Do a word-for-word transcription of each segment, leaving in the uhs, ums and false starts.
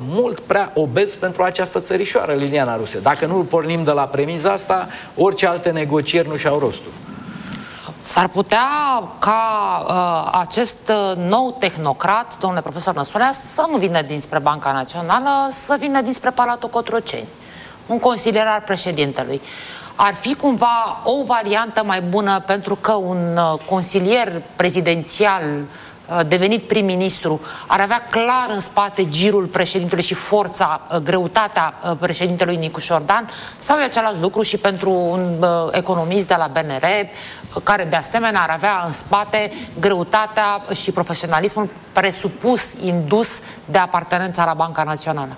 mult prea obez pentru această țărișoară, Liliana Ruse. Dacă nu pornim de la premiza asta, orice alte negocieri nu și-au rostul. S-ar putea ca uh, acest nou tehnocrat, domnule profesor Năstulea, să nu vină dinspre Banca Națională, să vină dinspre Palatul Cotroceni, un consilier al președintelui. Ar fi cumva o variantă mai bună, pentru că un uh, consilier prezidențial uh, devenit prim-ministru ar avea clar în spate girul președintelui și forța, uh, greutatea uh, președintelui Nicu Șordan, sau e același lucru și pentru un uh, economist de la B N R, uh, care de asemenea ar avea în spate greutatea și profesionalismul presupus, indus de apartenența la Banca Națională?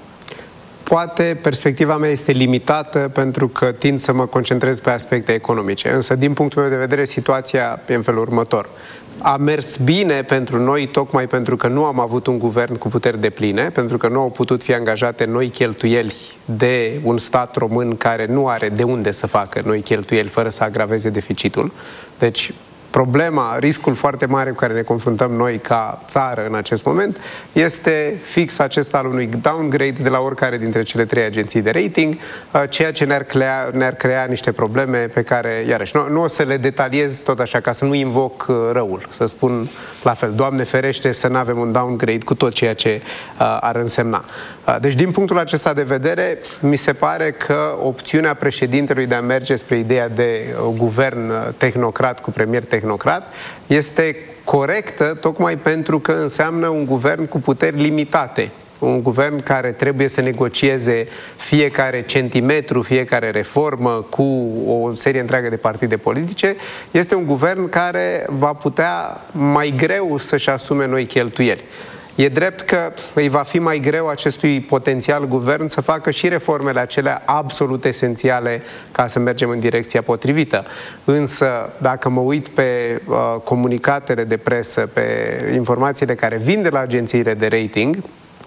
Poate perspectiva mea este limitată pentru că tind să mă concentrez pe aspecte economice, însă din punctul meu de vedere situația e în felul următor. A mers bine pentru noi tocmai pentru că nu am avut un guvern cu puteri depline, pentru că nu au putut fi angajate noi cheltuieli de un stat român care nu are de unde să facă noi cheltuieli fără să agraveze deficitul. Deci problema, riscul foarte mare cu care ne confruntăm noi ca țară în acest moment este fix acesta al unui downgrade de la oricare dintre cele trei agenții de rating, ceea ce ne-ar crea, ne-ar crea niște probleme pe care, iarăși, nu, nu o să le detaliez tot așa, ca să nu invoc răul, să spun la fel, Doamne ferește să nu avem un downgrade cu tot ceea ce uh, ar însemna. Uh, deci, din punctul acesta de vedere, mi se pare că opțiunea președintelui de a merge spre ideea de uh, guvern tehnocrat cu premier tehnocrat tehnocrat, este corectă tocmai pentru că înseamnă un guvern cu puteri limitate. Un guvern care trebuie să negocieze fiecare centimetru, fiecare reformă cu o serie întreagă de partide politice. Este un guvern care va putea mai greu să-și asume noi cheltuieli. E drept că îi va fi mai greu acestui potențial guvern să facă și reformele acelea absolut esențiale ca să mergem în direcția potrivită. Însă, dacă mă uit pe uh, comunicatele de presă, pe informațiile care vin de la agențiile de rating,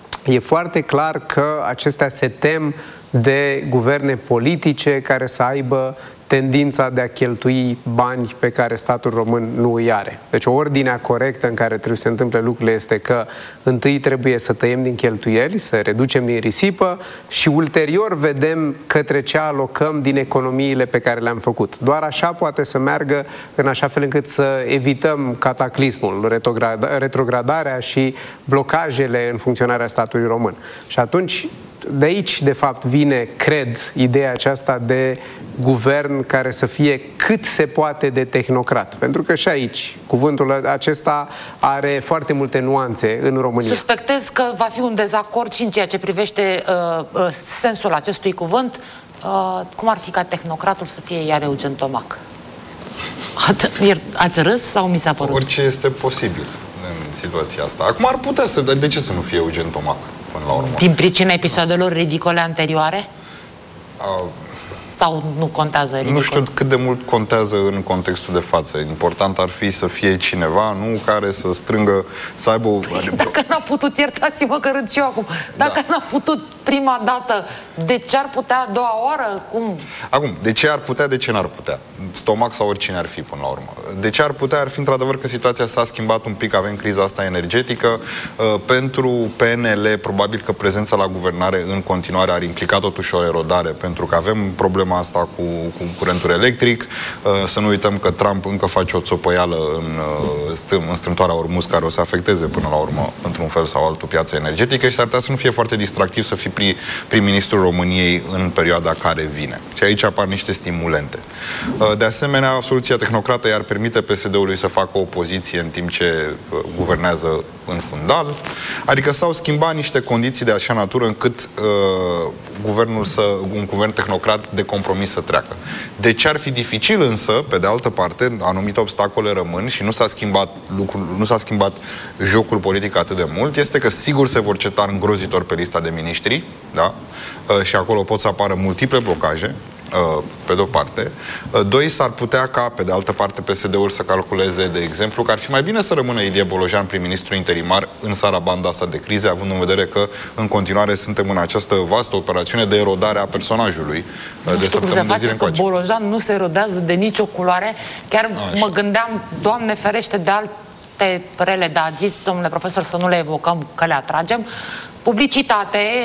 e foarte clar că acestea se tem de guverne politice care să aibă tendința de a cheltui bani pe care statul român nu îi are. Deci o ordinea corectă în care trebuie să se întâmple lucrurile este că întâi trebuie să tăiem din cheltuieli, să reducem din risipă și ulterior vedem către ce alocăm din economiile pe care le-am făcut. Doar așa poate să meargă în așa fel încât să evităm cataclismul, retrograd- retrogradarea și blocajele în funcționarea statului român. Și atunci de aici, de fapt, vine, cred, ideea aceasta de guvern care să fie cât se poate de tehnocrat. Pentru că și aici, cuvântul acesta are foarte multe nuanțe în România. Suspectez că va fi un dezacord și în ceea ce privește uh, uh, sensul acestui cuvânt. Uh, cum ar fi ca tehnocratul să fie iar Eugen Tomac? Ați râs sau mi s-a părut? Orice este posibil în situația asta. Acum ar putea să... De ce să nu fie Eugen Tomac? La urmă. Din pricina episoadelor ridicole anterioare? Uh, Sau nu contează ridicol? Nu știu cât de mult contează în contextul de față. Important ar fi să fie cineva, nu care să strângă, să aibă... O... Dacă n-a putut, iertați-mă că râd și eu acum, dacă da. n-a putut prima dată, de ce ar putea a doua oară? Cum? Acum, de ce ar putea, de ce n-ar putea? Stomac sau oricine ar fi până la urmă. De ce ar putea? Ar fi într-adevăr că situația s-a schimbat un pic, avem criza asta energetică. Uh, pentru P N L, probabil că prezența la guvernare în continuare ar implica totuși o erodare, pentru că avem problema asta cu, cu curentul electric. Uh, să nu uităm că Trump încă face o țopăială în, uh, stâm, în strâmtoarea Ormuz, care o să afecteze până la urmă, într-un fel sau altul, piața energetică și s-ar putea să nu fie foarte distractiv să fii prim-ministrul României în perioada care vine. Și aici apar niște stimulente. De asemenea, soluția tehnocrată i-ar permite P S D-ului să facă o opoziție în timp ce guvernează în fundal. Adică s-au schimbat niște condiții de așa natură încât uh, guvernul să, un guvern tehnocrat de compromis să treacă. De ce ar fi dificil însă, pe de altă parte, anumite obstacole rămân și nu s-a schimbat lucrul, nu s-a schimbat jocul politic atât de mult, este că sigur se vor ceta îngrozitor pe lista de miniștri, da? Uh, și acolo pot să apară multiple blocaje, pe de-o parte. Doi, s-ar putea ca, pe de altă parte, P S D-ul să calculeze, de exemplu, că ar fi mai bine să rămână Ilie Bolojan prim-ministru interimar în sarabanda asta de crize, având în vedere că în continuare suntem în această vastă operațiune de erodare a personajului. Nu știu cum se face că Bolojan nu se erodează de nicio culoare. Chiar Așa. mă gândeam, Doamne ferește de alte rele, dar a zis, domnule profesor, să nu le evocăm, că le atragem. Publicitate,